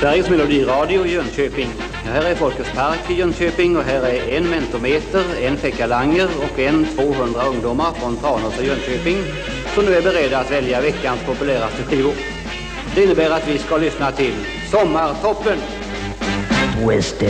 Sveriges Melodiradio i Jönköping. Här är Folkets park i Jönköping och här är en mentometer, en fekalanger och 200 ungdomar från Tranås och Jönköping som nu är beredda att välja veckans populäraste skivor. Det innebär att vi ska lyssna till Sommartoppen. Twisted.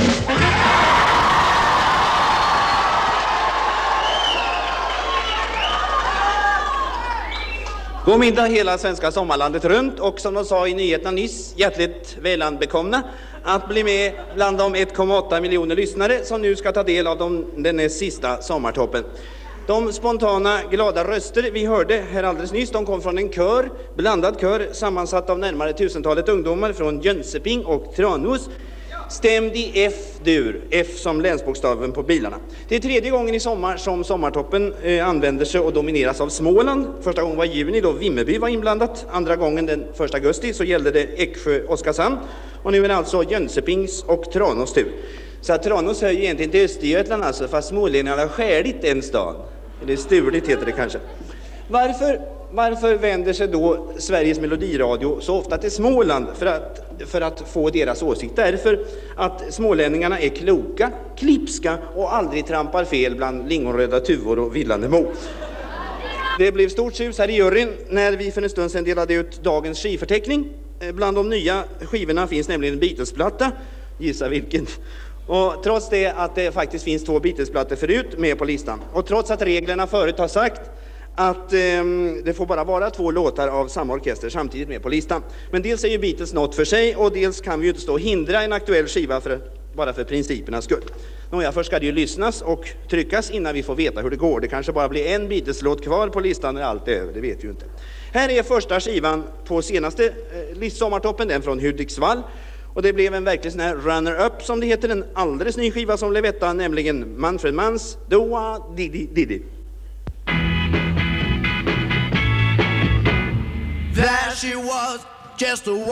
God middag hela svenska sommarlandet runt och som de sa i nyheterna nyss, hjärtligt välanbekomna att bli med bland de 1,8 miljoner lyssnare som nu ska ta del av den sista sommartoppen. De spontana glada röster vi hörde här alldeles nyss, de kom från en kör, blandad kör sammansatt av närmare 1000-talet ungdomar från Jönköping och Tranås. Stämd i F-dur, F som länsbokstaven på bilarna. Det är tredje gången i sommar som sommartoppen använder sig och domineras av Småland. Första gången var i juni då Vimmerby var inblandat. Andra gången den 1 augusti så gällde det Eksjö-Oskarshamn. Och nu är det alltså Jönköpings och Tranås tur. Så att Tranås hör ju egentligen till Östergötland alltså, fast smålänningarna har skärligt en stad. Eller Sturligt heter det kanske. Varför vänder sig då Sveriges Melodiradio så ofta till Småland för att få deras åsikt? Därför att smålänningarna är kloka, klipska och aldrig trampar fel bland lingonröda tuvor och villande mo. Det blev stort tjus här i juryn när vi för en stund sedan delade ut dagens skivförteckning. Bland de nya skivorna finns nämligen en Beatles-platta, gissa vilken. Och trots det att det faktiskt finns 2 Beatles-plattor förut med på listan. Och trots att reglerna förut har sagt att det får bara vara 2 låtar av samma orkester samtidigt med på listan. Men dels är ju Beatles något för sig och dels kan vi ju inte stå och hindra en aktuell skiva bara för principernas skull. Nåja, först ska det ju lyssnas och tryckas innan vi får veta hur det går. Det kanske bara blir en Beatles-låt kvar på listan när allt är över, det vet vi ju inte. Här är första skivan på senaste sommartoppen, den från Hudiksvall. Och det blev en verklig sån här runner-up som det heter, en alldeles ny skiva som blev etta, nämligen Manfred Manns Doa Didi Didi. There she was, just a